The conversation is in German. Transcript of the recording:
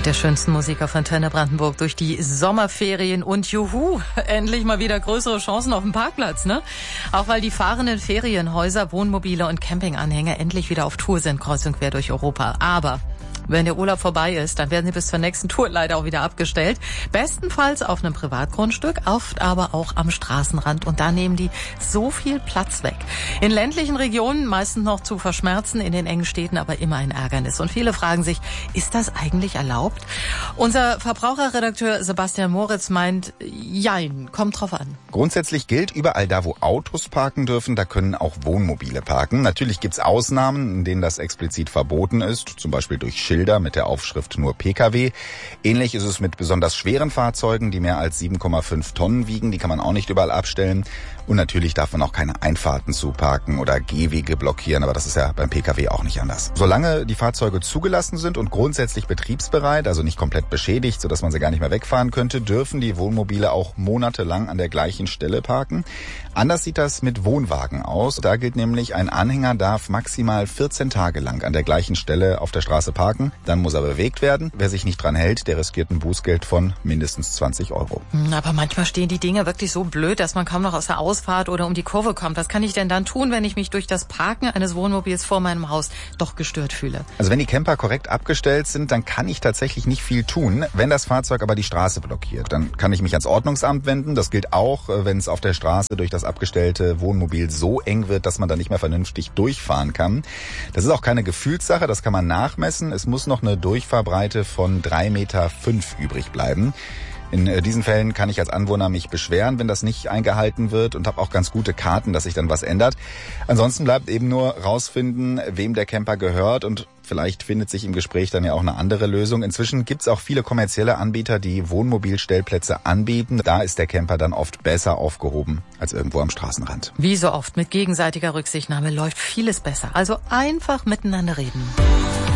Mit der schönsten Musik auf Antenne Brandenburg durch die Sommerferien und juhu, endlich mal wieder größere Chancen auf dem Parkplatz, ne? Auch weil die fahrenden Ferienhäuser, Wohnmobile und Campinganhänger endlich wieder auf Tour sind, kreuz und quer durch Europa. Aber wenn der Urlaub vorbei ist, dann werden sie bis zur nächsten Tour leider auch wieder abgestellt. Bestenfalls auf einem Privatgrundstück, oft aber auch am Straßenrand. Und da nehmen die so viel Platz weg. In ländlichen Regionen meistens noch zu verschmerzen, in den engen Städten aber immer ein Ärgernis. Und viele fragen sich, ist das eigentlich erlaubt? Unser Verbraucherredakteur Sebastian Moritz meint, jein, kommt drauf an. Grundsätzlich gilt, überall da, wo Autos parken dürfen, da können auch Wohnmobile parken. Natürlich gibt's Ausnahmen, in denen das explizit verboten ist, zum Beispiel durch Schilder mit der Aufschrift nur Pkw. Ähnlich ist es mit besonders schweren Fahrzeugen, die mehr als 7,5 Tonnen wiegen. Die kann man auch nicht überall abstellen. Und natürlich darf man auch keine Einfahrten zuparken oder Gehwege blockieren, aber das ist ja beim Pkw auch nicht anders. Solange die Fahrzeuge zugelassen sind und grundsätzlich betriebsbereit, also nicht komplett beschädigt, sodass man sie gar nicht mehr wegfahren könnte, dürfen die Wohnmobile auch monatelang an der gleichen Stelle parken. Anders sieht das mit Wohnwagen aus. Da gilt nämlich, ein Anhänger darf maximal 14 Tage lang an der gleichen Stelle auf der Straße parken. Dann muss er bewegt werden. Wer sich nicht dran hält, der riskiert ein Bußgeld von mindestens 20 Euro. Aber manchmal stehen die Dinge wirklich so blöd, dass man kaum noch aus der Ausfahrt oder um die Kurve kommt. Was kann ich denn dann tun, wenn ich mich durch das Parken eines Wohnmobils vor meinem Haus doch gestört fühle? Also wenn die Camper korrekt abgestellt sind, dann kann ich tatsächlich nicht viel tun. Wenn das Fahrzeug aber die Straße blockiert, dann kann ich mich ans Ordnungsamt wenden. Das gilt auch, wenn es auf der Straße durch das abgestellte Wohnmobil so eng wird, dass man da nicht mehr vernünftig durchfahren kann. Das ist auch keine Gefühlssache, das kann man nachmessen. Es muss noch eine Durchfahrbreite von 3,5 Meter übrig bleiben. In diesen Fällen kann ich als Anwohner mich beschweren, wenn das nicht eingehalten wird, und habe auch ganz gute Karten, dass sich dann was ändert. Ansonsten bleibt eben nur rausfinden, wem der Camper gehört, und vielleicht findet sich im Gespräch dann ja auch eine andere Lösung. Inzwischen gibt's auch viele kommerzielle Anbieter, die Wohnmobilstellplätze anbieten. Da ist der Camper dann oft besser aufgehoben als irgendwo am Straßenrand. Wie so oft, mit gegenseitiger Rücksichtnahme läuft vieles besser. Also einfach miteinander reden.